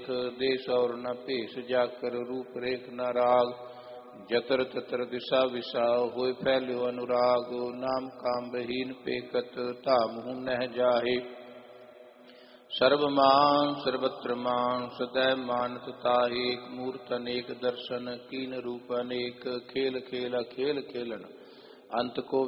देश और न पेश, जाकर रूप रेख न राग, जतर ततर दिशा विशा, होय फैल्यो अनुराग, नाम काम बहीन पेकत, तामहु नह जाहे, सर्वमान सर्वत्र मान, सदैव मानत ताहि, एक मूर्त अनेक दर्शन, कीन रूप अनेक, खेल खेल खेल खेलन, अंत को